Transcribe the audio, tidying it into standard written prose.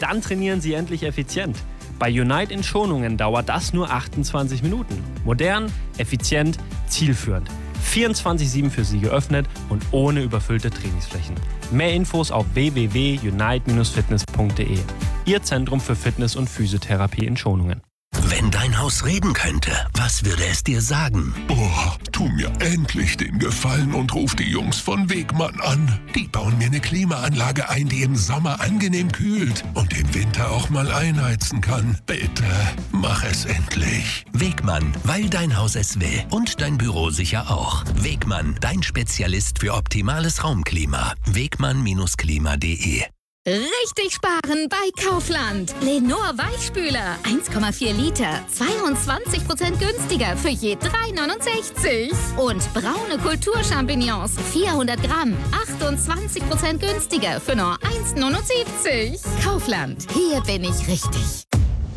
Dann trainieren Sie endlich effizient. Bei Unite in Schonungen dauert das nur 28 Minuten. Modern, effizient, zielführend. 24/7 für Sie geöffnet und ohne überfüllte Trainingsflächen. Mehr Infos auf www.unite-fitness.de. Ihr Zentrum für Fitness- und Physiotherapie in Schonungen. Wenn dein Haus reden könnte, was würde es dir sagen? Oh, tu mir endlich den Gefallen und ruf die Jungs von Wegmann an. Die bauen mir eine Klimaanlage ein, die im Sommer angenehm kühlt und im Winter auch mal einheizen kann. Bitte, mach es endlich. Wegmann, weil dein Haus es will und dein Büro sicher auch. Wegmann, dein Spezialist für optimales Raumklima. Wegmann-klima.de. Richtig sparen bei Kaufland. Lenor Weichspüler 1,4 Liter, 22% günstiger für je 3,69. Und braune Kulturchampignons 400 Gramm, 28% günstiger für nur 1,79. Kaufland, hier bin ich richtig.